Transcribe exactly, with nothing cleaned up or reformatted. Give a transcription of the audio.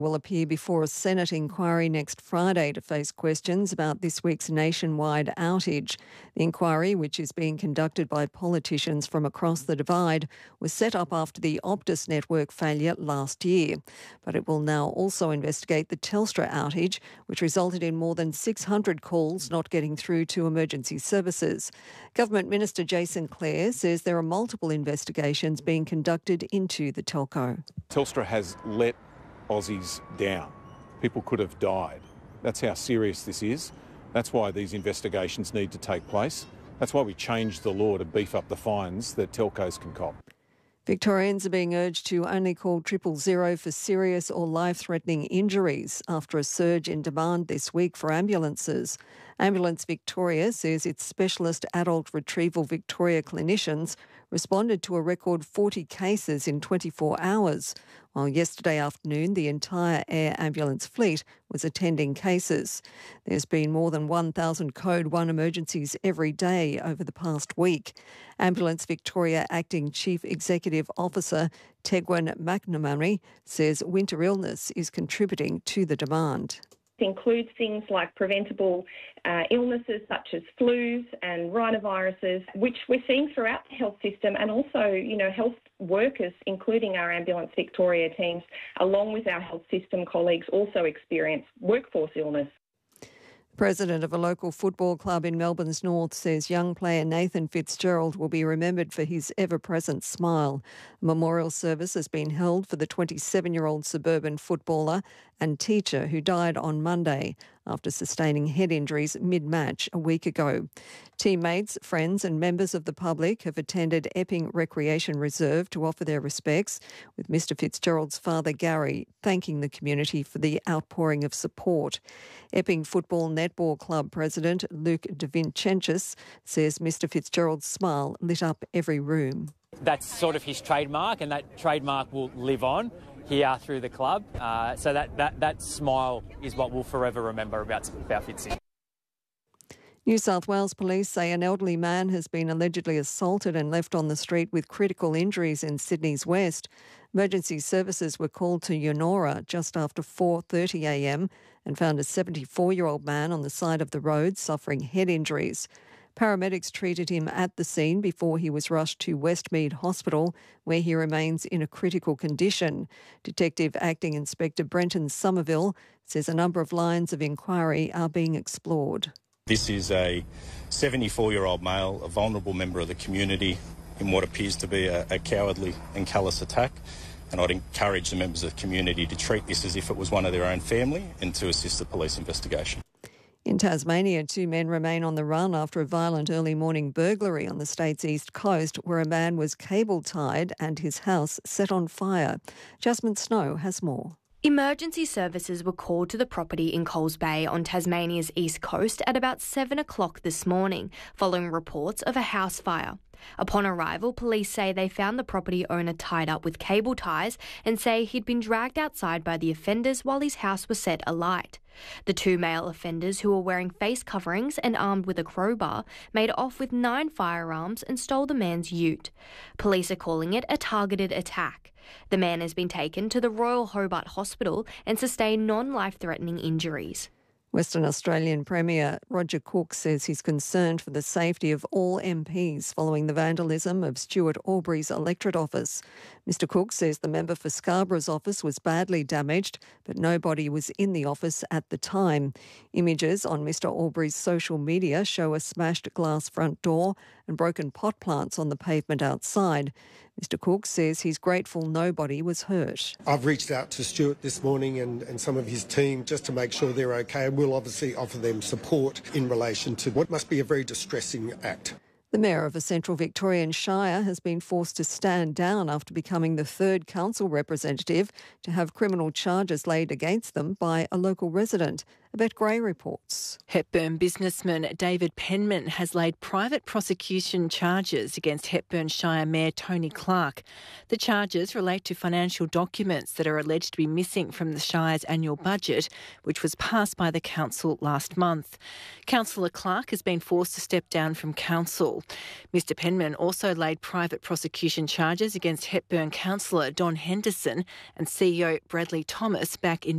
will appear before a Senate inquiry next Friday to face questions about this week's nationwide outage. The inquiry, which is being conducted by politicians from across the divide, was set up after the Optus network failure last year. But it will now also investigate the Telstra outage, which resulted in more than six hundred calls not getting through to emergency services. Government Minister Jason Clare says there are multiple investigations being conducted into the telco. Telstra has let Aussies down. People could have died. That's how serious this is. That's why these investigations need to take place. That's why we changed the law to beef up the fines that telcos can cop. Victorians are being urged to only call triple zero for serious or life-threatening injuries after a surge in demand this week for ambulances. Ambulance Victoria says its specialist adult retrieval Victoria clinicians responded to a record forty cases in twenty-four hours, while yesterday afternoon the entire air ambulance fleet was attending cases. There's been more than one thousand Code one emergencies every day over the past week. Ambulance Victoria Acting Chief Executive Officer Tegwin McNamara says winter illness is contributing to the demand. Includes things like preventable uh, illnesses such as flus and rhinoviruses, which we're seeing throughout the health system, and also, you know, health workers, including our Ambulance Victoria teams, along with our health system colleagues, also experience workforce illness. The president of a local football club in Melbourne's north says young player Nathan Fitzgerald will be remembered for his ever-present smile. A memorial service has been held for the twenty-seven-year-old suburban footballer and teacher who died on Monday after sustaining head injuries mid-match a week ago. Teammates, friends and members of the public have attended Epping Recreation Reserve to offer their respects, with Mister Fitzgerald's father Gary thanking the community for the outpouring of support. Epping Football Netball Club President Luke De Vincentis says Mister Fitzgerald's smile lit up every room. That's sort of his trademark, and that trademark will live on here through the club. Uh, so that, that, that smile is what we'll forever remember about, about Fitzy. New South Wales police say an elderly man has been allegedly assaulted and left on the street with critical injuries in Sydney's west. Emergency services were called to Yonora just after four thirty a m and found a seventy-four-year-old man on the side of the road suffering head injuries. Paramedics treated him at the scene before he was rushed to Westmead Hospital, where he remains in a critical condition. Detective Acting Inspector Brenton Somerville says a number of lines of inquiry are being explored. This is a seventy-four-year-old male, a vulnerable member of the community in what appears to be a, a cowardly and callous attack. And I'd encourage the members of the community to treat this as if it was one of their own family and to assist the police investigation. In Tasmania, two men remain on the run after a violent early morning burglary on the state's east coast, where a man was cable-tied and his house set on fire. Jasmine Snow has more. Emergency services were called to the property in Coles Bay on Tasmania's east coast at about seven o'clock this morning, following reports of a house fire. Upon arrival, police say they found the property owner tied up with cable ties and say he'd been dragged outside by the offenders while his house was set alight. The two male offenders, who were wearing face coverings and armed with a crowbar, made off with nine firearms and stole the man's ute. Police are calling it a targeted attack. The man has been taken to the Royal Hobart Hospital and sustained non-life-threatening injuries. Western Australian Premier Roger Cook says he's concerned for the safety of all M Ps following the vandalism of Stuart Albury's electorate office. Mister Cook says the member for Scarborough's office was badly damaged, but nobody was in the office at the time. Images on Mister Albury's social media show a smashed glass front door and broken pot plants on the pavement outside. Mister Cook says he's grateful nobody was hurt. I've reached out to Stuart this morning and, and some of his team just to make sure they're okay. We'll obviously offer them support in relation to what must be a very distressing act. The mayor of a central Victorian shire has been forced to stand down after becoming the third council representative to have criminal charges laid against them by a local resident. Yvette Gray reports. Hepburn businessman David Penman has laid private prosecution charges against Hepburn Shire Mayor Tony Clark. The charges relate to financial documents that are alleged to be missing from the Shire's annual budget, which was passed by the council last month. Councillor Clark has been forced to step down from council. Mr Penman also laid private prosecution charges against Hepburn councillor Don Henderson and C E O Bradley Thomas back in